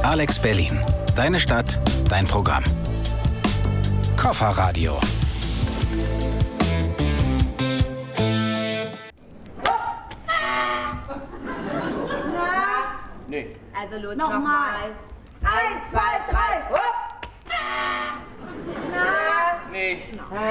Alex Berlin. Deine Stadt, dein Programm. Kofferradio. Nee. Also los, Nochmal. 1, 2, 3. Hopp. Na? Nee.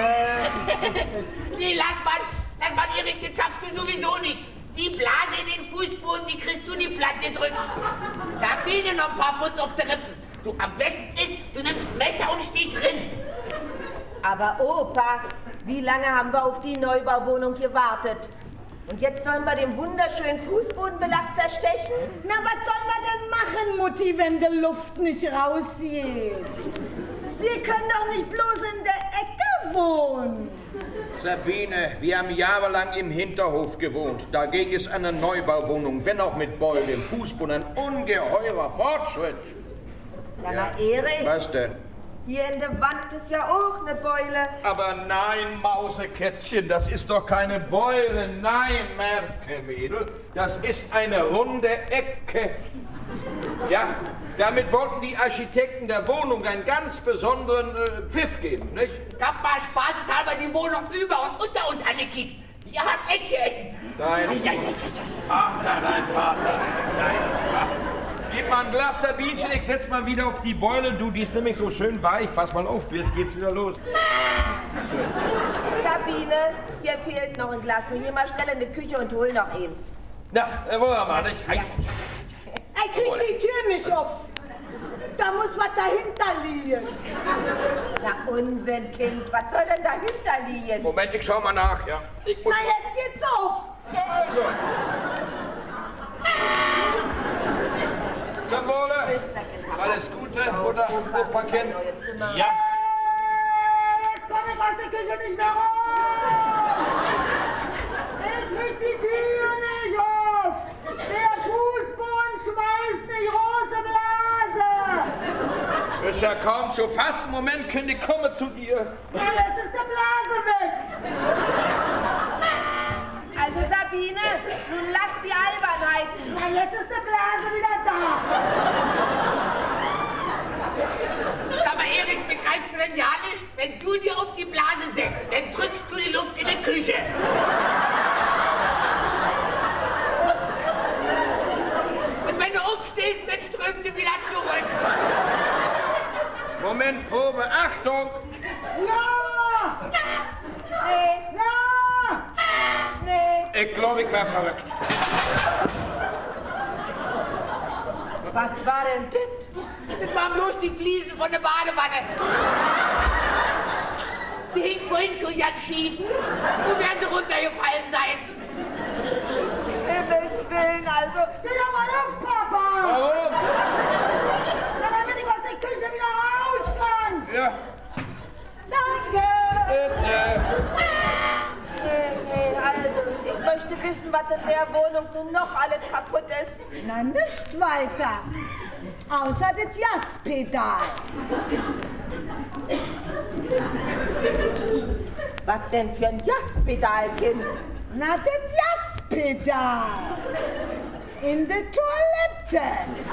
Nee, lass mal, Erich, das schaffst du sowieso nicht. Die Blase in den Fußboden, die kriegst du in die Platte drückt. Da fehlen dir noch ein paar Pfund auf der Rippen. Du, am besten ist, du nimmst Messer und stichst rein. Aber Opa, wie lange haben wir auf die Neubauwohnung gewartet? Und jetzt sollen wir den wunderschönen Fußbodenbelag zerstechen? Na, was sollen wir denn machen, Mutti, wenn die Luft nicht rausgeht? Wir können doch nicht bloß in der Ecke wohnen. Sabine, wir haben jahrelang im Hinterhof gewohnt. Dagegen ist eine Neubauwohnung, wenn auch mit Beulen im Fußboden, ein ungeheurer Fortschritt. Sag mal, Erich, Was denn? hier in der Wand ist ja auch eine Beule. Aber nein, Mausekätzchen, das ist doch keine Beule. Nein, Merke-Mädel, das ist eine runde Ecke. Ja, damit wollten die Architekten der Wohnung einen ganz besonderen Pfiff geben, nicht? Hab mal spaßeshalber die Wohnung über und unter uns angekickt. Die hat Ecke. Dein Vater, dein Vater. Gib mal ein Glas Sabinchen, ich setz mal wieder auf die Beule. Du, die ist nämlich so schön weich. Pass mal auf, jetzt geht's wieder los. Sabine, hier fehlt noch ein Glas. Nur geh mal schnell in die Küche und hol noch eins. Ja, wollen wir mal, nicht? Er kriegt die Tür nicht auf. Da muss was dahinter liegen. Na Unsinn, Kind, was soll denn dahinter liegen? Moment, ich schau mal nach, ja. Ich muss Na, jetzt geht's auf. Ja, also. Zum Wohle. Alles Gute, oder? Opa-Kind. Ja. Jetzt komm ich aus der Küche nicht mehr raus. Ich krieg die Tür nicht auf. Der Fußboden schmeißt die große Blase. Ist ja kaum zu fassen. Moment, Kind, ich komme zu dir. Na, jetzt ist die Blase weg. Also Sabine, nun lass die Albernheiten. Na, jetzt ist die Blase wieder da. Sag mal, Erich, begreifst du denn ja nicht? Wenn du dir auf die Blase setzt, dann drückst du die Luft in die Küche. Und wenn du aufstehst, dann strömt sie wieder zurück. Moment, Probe, Achtung! Ja! Nee, Ja! nee. Ich glaube, ich war verrückt. Was war denn das? Das waren bloß die Fliesen von der Badewanne. Die hingen vorhin schon ganz schief. So werden sie runtergefallen sein. Himmels Willen, also. Geh doch mal auf, Papa! Warum? Na, damit ich aus der Küche wieder raus kann! Ja, Danke! bitte. Nee, also, ich möchte wissen, was in der Wohnung nun noch alles kaputt ist. Na, nicht weiter. Außer das Jazzpedal. Was denn für ein Jazzpedal, Kind? Na, das Jazzpedal. In der Toilette.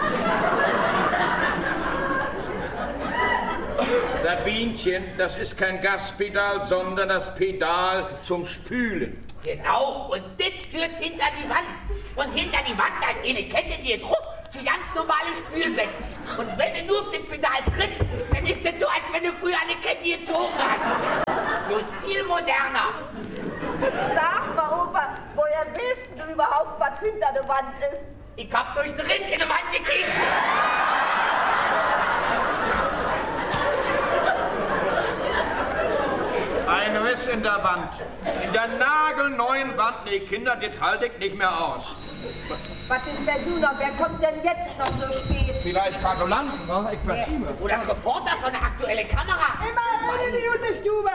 Sabinchen, das ist kein Gaspedal, sondern das Pedal zum Spülen. Genau, und das führt hinter die Wand. Und hinter die Wand, da ist eine Kette, die drauf zu ganz normalen Spülbecken. Und wenn du nur auf das Pedal trittst, dann ist das so, als wenn du früher eine Kette gezogen hast. Bloß viel moderner. Sag mal, Opa, woher willst du überhaupt, was hinter der Wand ist? Ich hab durch den Riss in der Wand gekriegt. Ein Riss in der Wand. In der nagelneuen Wand. Nee, Kinder, das halte ich nicht mehr aus. Was ist denn du noch? Wer kommt denn jetzt noch so spät? Vielleicht Kartolanten, ne? Ich verziehe es. Oder ein Reporter von der Aktuellen Kamera. Immer in die gute Stube.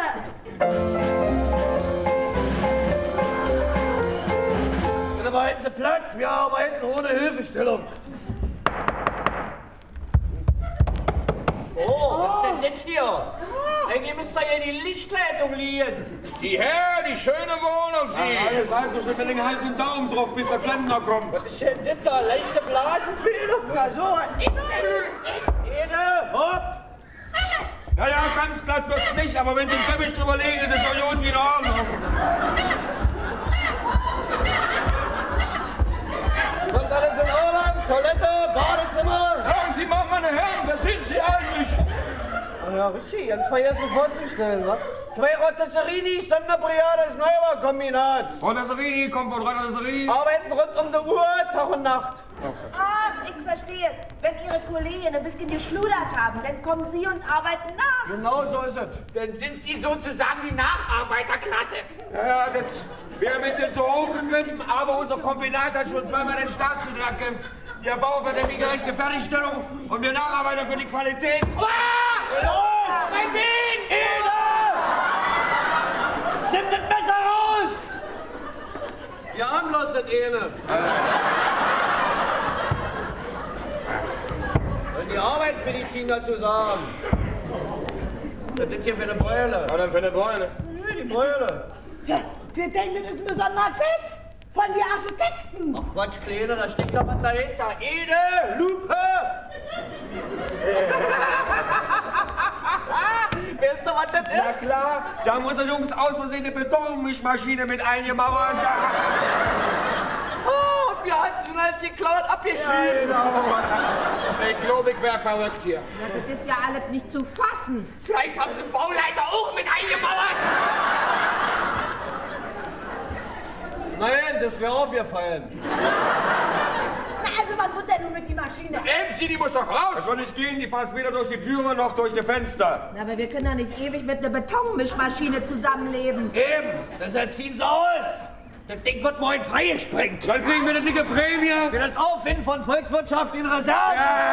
Da hinten Sie Platz, wir haben hinten ohne Hilfestellung. Oh, was ist denn das hier? Eigentlich müsst ihr hier die Lichtleitung liegen. Sieh her, die schöne Wohnung, Sie. Alles halb so schlimm, wenn den Hals und Daumen drauf, bis der Klempner kommt. Was ist denn das da? Leichte Blasenbildung? Na so. Ede, hopp. Ja, ja, ganz glatt wird's nicht, aber wenn Sie den Teppich drüber legen, ist es doch unten in Ordnung. Sonst alles in Ordnung? Toilette, Badezimmer? Sagen Sie mal, meine Herren, wer sind Sie eigentlich? Ach ja, richtig, ganz vergessen vorzustellen, wa? 2 Rotisserini, Standardbrigade des Neubaukombinats. Rotisserie, kommt von Rotisserie. Arbeiten rund um die Uhr, Tag und Nacht. Ach, ich verstehe. Wenn Ihre Kollegen ein bisschen geschludert haben, dann kommen Sie und arbeiten nach. Genau so ist es. Dann sind Sie sozusagen die Nacharbeiterklasse. Ja, das wäre ein bisschen zu hoch gegriffen, aber unser Kombinat hat schon zweimal den Staatszutrag gekämpft. Der Bau für die gerechte Fertigstellung und der Nacharbeiter für die Qualität. Los, mein Bein! Nimm das Messer raus! Wir haben bloß das eine. Wenn die Arbeitsmedizin dazu sagen. Was ist hier für eine Beule? Was denn für eine Beule? Die Beule. Ja, wir denken, das ist ein besonderer Pfiff von den Architekten. Ach Quatsch, Kleine, da steckt doch was dahinter. Ede, Lupe! Weißt du, was das Ja ist? klar, da haben unsere Jungs aus Versehen eine Betonmischmaschine mit eingemauert. Oh, wir hatten schon als geklaut abgeschrieben. Ich glaube, ich wär verrückt hier. Ja, das ist ja alles nicht zu fassen. Vielleicht haben Sie den Bauleiter auch mit eingemauert. Nein, das wäre aufgefallen. Na, also was wird denn nun mit die Maschine? MC, die muss doch raus. Das soll nicht gehen, die passt weder durch die Türe noch durch die Fenster. Na, aber wir können ja nicht ewig mit einer Betonmischmaschine zusammenleben. Eben, deshalb ziehen sie aus. Das Ding wird morgen freigesprengt. Dann kriegen wir eine dicke Prämie. Für das Auffinden von volkswirtschaftlichen Reserven.